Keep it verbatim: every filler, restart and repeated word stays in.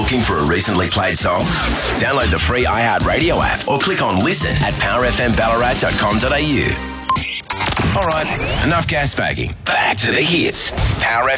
Looking for a recently played song? Download the free iHeartRadio app or click on listen at power f m ballarat dot com dot a u. All right, enough gas bagging. Back to the hits. Power F M.